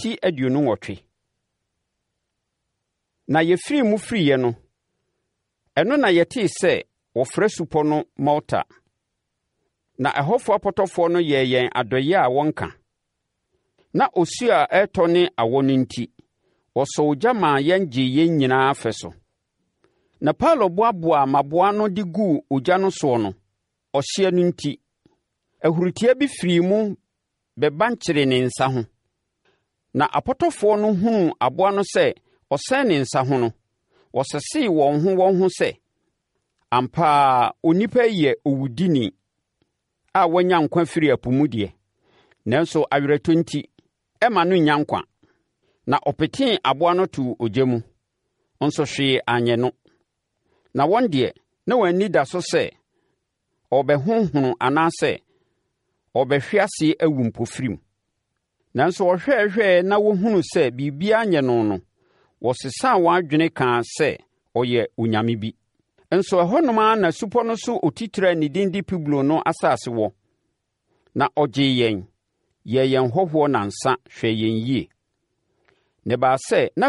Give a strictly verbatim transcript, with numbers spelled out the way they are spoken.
nti aduonu nwɔtwe. Na yɛfiri mu firiye no, ɛno na yɛtee sɛ wɔfrɛ supɔ no Malta. Na ɛhɔfoɔ apɔtɔfoɔ no yɛ yɛn adɔyɛ a wɔnka. Na osu a ɛretɔ ne awɔ no nti, wɔsɔ ogya maa yɛn gye yɛn nyinaa fɛ so. Na Paulo boaboa maboa no de guu ogya no soɔ no, ɔhyeɛ no nti, ahurutia bi firi mu bɛba nkyere ne nsa ho. Na apɔtɔfoɔ no hunuu aboa no sɛ ɔsɛn ne nsa ho no, wɔsesee wɔn ho wɔn ho sɛ, ampa ara onipa yi yɛ owudini a wanya nkwa firi ɛpo mu deɛ. Nanso awerɛtɔ nti, ɛma no nya nkwa. Na ɔpetee aboa no too ogya mu, nso hwee anyɛ no. Na wɔn deɛ, na wɔn ani da so sɛ ɔbɛhonhono anaasɛ ɔbɛhwe ase awu mpofirim. Nanso wɔhwɛɛhwɛɛ na wɔhunu sɛ biribiara nyɛ no no, wɔsesaa wɔn adwene kaa sɛ ɔyɛ onyame bi. Nso ɛhɔnom ara na supɔ no so otitire a ne din de Publio no asase wɔ. Na ɔgyee yɛn, yɛɛ yɛn hɔhoɔ nansa, hwɛɛ yɛn yie. Ne baa sɛ na